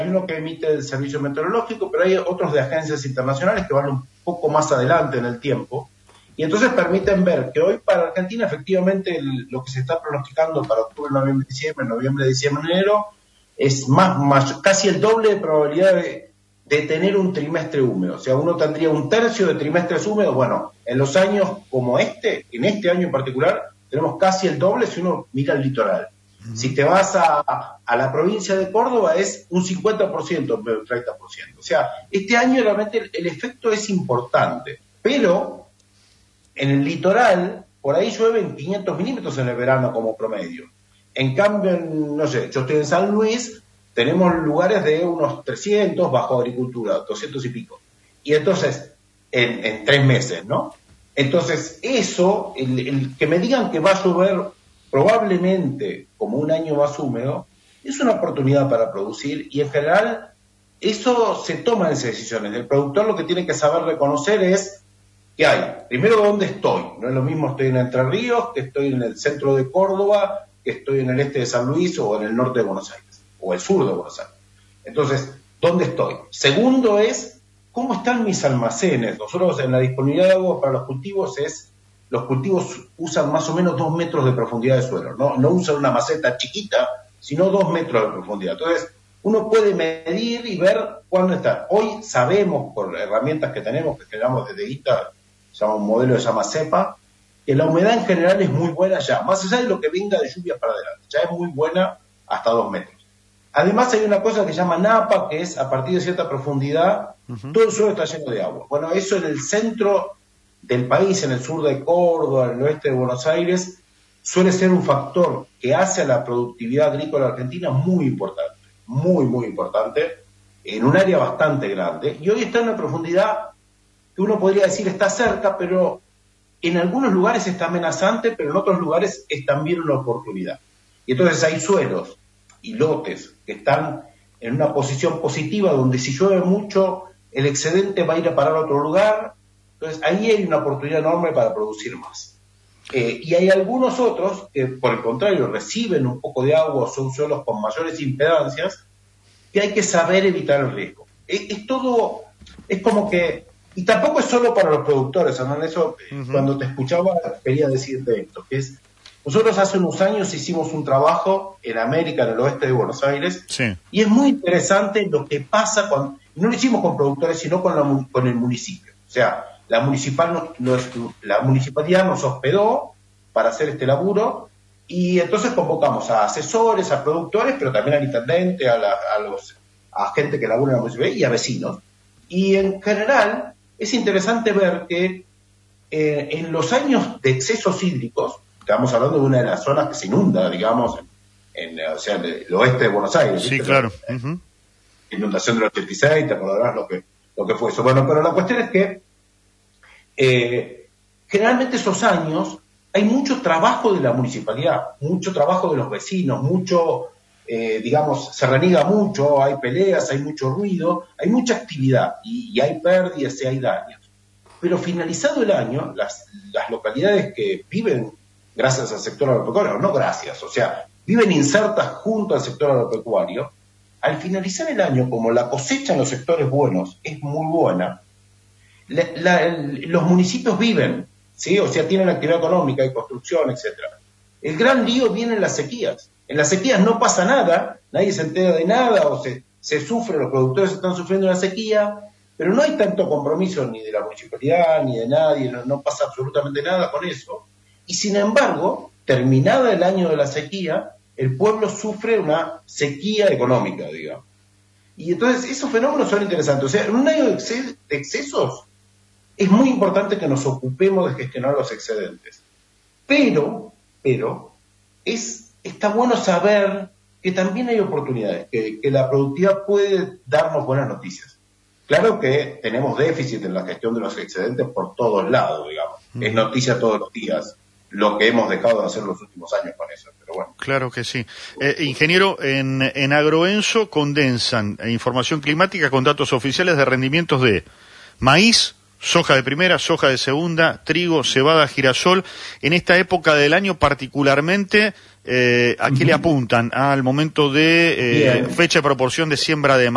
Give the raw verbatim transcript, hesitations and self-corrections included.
Hay uno que emite el servicio meteorológico, pero hay otros de agencias internacionales que van un poco más adelante en el tiempo, y entonces permiten ver que hoy para Argentina efectivamente el, lo que se está pronosticando para octubre, noviembre, diciembre, noviembre, diciembre, enero, es más, más casi el doble de probabilidad de, de tener un trimestre húmedo. O sea, uno tendría un tercio de trimestres húmedos. Bueno, en los años como este, en este año en particular, tenemos casi el doble si uno mira el litoral. Uh-huh. Si te vas a, a la provincia de Córdoba es un cincuenta por ciento, un treinta por ciento. O sea, este año realmente el, el efecto es importante, pero en el litoral por ahí llueven quinientos milímetros en el verano como promedio. En cambio, en, no sé, yo estoy en San Luis, tenemos lugares de unos trescientos bajo agricultura, doscientos y pico. Y entonces, en, en tres meses, ¿no? Entonces, eso, el, el que me digan que va a llover probablemente como un año más húmedo, es una oportunidad para producir y en general eso se toma en esas decisiones. El productor lo que tiene que saber reconocer es qué hay. Primero, dónde estoy. No es lo mismo estoy en Entre Ríos, que estoy en el centro de Córdoba, que estoy en el este de San Luis o en el norte de Buenos Aires, o el sur de Buenos Aires. Entonces, ¿dónde estoy? Segundo es, ¿cómo están mis almacenes? Nosotros en la disponibilidad de agua para los cultivos es, los cultivos usan más o menos dos metros de profundidad de suelo, no, no usan una maceta chiquita, sino dos metros de profundidad. Entonces, uno puede medir y ver cuándo está. Hoy sabemos, por herramientas que tenemos, que generamos desde I T A, se llama un modelo que se llama CEPA, que la humedad en general es muy buena ya, más allá de lo que venga de lluvia para adelante, ya es muy buena hasta dos metros. Además hay una cosa que se llama napa, que es a partir de cierta profundidad, uh-huh. todo el suelo está lleno de agua. Bueno, eso en el centro del país, en el sur de Córdoba, en el oeste de Buenos Aires, suele ser un factor que hace a la productividad agrícola argentina muy importante, muy, muy importante, en un área bastante grande, y hoy está en una profundidad que uno podría decir está cerca, pero en algunos lugares está amenazante, pero en otros lugares es también una oportunidad. Y entonces hay suelos y lotes que están en una posición positiva, donde si llueve mucho, el excedente va a ir a parar a otro lugar. Entonces ahí hay una oportunidad enorme para producir más. Eh, y hay algunos otros que, por el contrario, reciben un poco de agua, son suelos con mayores impedancias, que hay que saber evitar el riesgo. Es, es todo, es como que... Y tampoco es solo para los productores, Hernán, eso, uh-huh. cuando te escuchaba quería decirte esto, que es, nosotros hace unos años hicimos un trabajo en América, en el oeste de Buenos Aires, sí. y es muy interesante lo que pasa con, no lo hicimos con productores, sino con, la, con el municipio. O sea, la, municipal nos, la municipalidad nos hospedó para hacer este laburo, y entonces convocamos a asesores, a productores, pero también al intendente, a, la, a, los, a gente que labura en la municipalidad y a vecinos. Y en general es interesante ver que eh, en los años de excesos hídricos, estamos hablando de una de las zonas que se inunda, digamos, en, en o sea, en el oeste de Buenos Aires. Sí, ¿viste? claro. La, uh-huh. inundación del ochenta y seis, te acordarás lo que, lo que fue eso. Bueno, pero la cuestión es que eh, generalmente esos años hay mucho trabajo de la municipalidad, mucho trabajo de los vecinos, mucho... Eh, digamos, se reniega mucho, hay peleas, hay mucho ruido, hay mucha actividad y, y hay pérdidas y hay daños. Pero finalizado el año, las, las localidades que viven gracias al sector agropecuario, no gracias, o sea, viven insertas junto al sector agropecuario, al finalizar el año, como la cosecha en los sectores buenos es muy buena, la, la, el, los municipios viven, ¿sí? O sea, tienen actividad económica y construcción, etcétera. El gran lío viene en las sequías. En las sequías no pasa nada, nadie se entera de nada, o se, se sufre, los productores están sufriendo una sequía, pero no hay tanto compromiso ni de la municipalidad, ni de nadie, no, no pasa absolutamente nada con eso. Y sin embargo, terminada el año de la sequía, el pueblo sufre una sequía económica, digamos. Y entonces esos fenómenos son interesantes. O sea, en un año de, exces- de excesos, es muy importante que nos ocupemos de gestionar los excedentes. Pero, pero, es... está bueno saber que también hay oportunidades, que, que la productividad puede darnos buenas noticias. Claro que tenemos déficit en la gestión de los excedentes por todos lados, digamos. Mm. Es noticia todos los días lo que hemos dejado de hacer los últimos años con eso, pero bueno. Claro que sí. Eh, ingeniero, en, en Agroenso condensan información climática con datos oficiales de rendimientos de maíz, soja de primera, soja de segunda, trigo, cebada, girasol. En esta época del año particularmente, eh, ¿a qué uh-huh. le apuntan? Al momento de eh, fecha de proporción de siembra de maíz.